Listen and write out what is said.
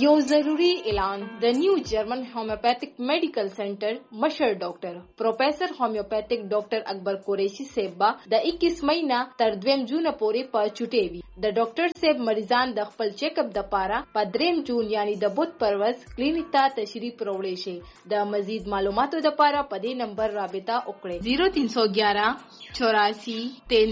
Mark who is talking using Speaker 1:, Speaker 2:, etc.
Speaker 1: یو ضروری اعلان د نیو جرمن هومیوپیتھک میډیکل سنټر مشر ډاکټر پروفیسر هومیوپیتھک ډاکټر اکبر قریشی صاحب د 21 مئی نه تر 2 جون پورې په چټي وي د ډاکټر صاحب مریضان د خپل چیک اپ د پاره په 3 جون یعنی د بوت پرورز کلینیک ته تشریف وروړي شي د مزید معلوماتو د پاره په دې نمبر رابطه وکړئ 0311 84 3